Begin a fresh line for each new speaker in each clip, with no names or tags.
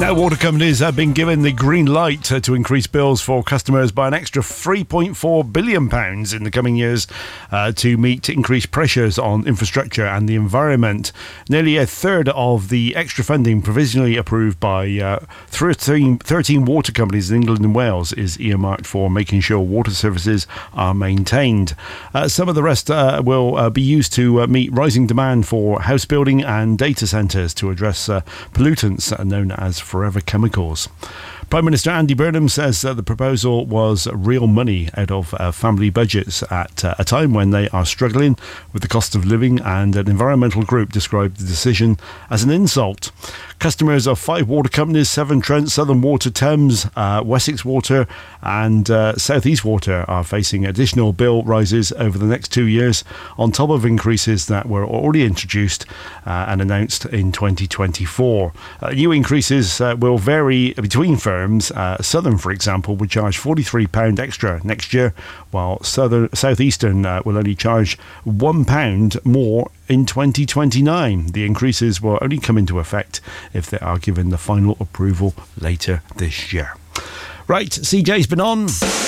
Now, water companies have been given the green light to increase bills for customers by an extra £3.4 billion in the coming years to meet increased pressures on infrastructure and the environment. Nearly a third of the extra funding provisionally approved by 13 water companies in England and Wales is earmarked for making sure water services are maintained. Some of the rest will be used to meet rising demand for house building and data centres to address pollutants known as forever chemicals. Prime Minister Andy Burnham says that the proposal was real money out of family budgets at a time when they are struggling with the cost of living, and an environmental group described the decision as an insult. Customers of 5 water companies, Severn Trent, Southern Water, Thames, Wessex Water and South East Water, are facing additional bill rises over the next 2 years on top of increases that were already introduced and announced in 2024. New increases will vary between firms. Southern, for example, would charge £43 extra next year, while South Eastern will only charge £1 more in 2029. The increases will only come into effect if they are given the final approval later this year. Right, CJ's been on,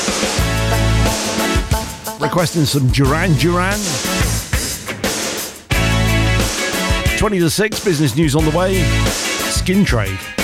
requesting some Duran Duran. 20 to 6, business news on the way. Skin Trade.